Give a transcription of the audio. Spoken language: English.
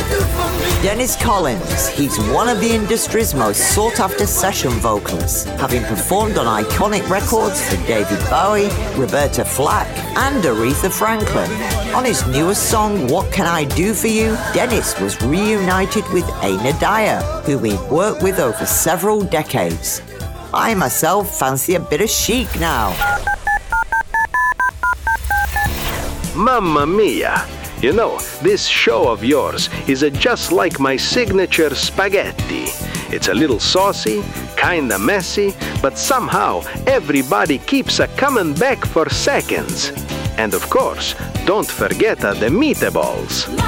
Dennis Collins, he's one of the industry's most sought-after session vocalists, having performed on iconic records for David Bowie, Roberta Flack, and Aretha Franklin. On his newest song, What Can I Do For You, Dennis was reunited with Aina Dyer, who he'd worked with over several decades. I myself fancy a bit of Chic now. Mamma mia! You know, this show of yours is just like my signature spaghetti. It's a little saucy, kinda messy, but somehow everybody keeps coming back for seconds. And of course, don't forget the meatballs.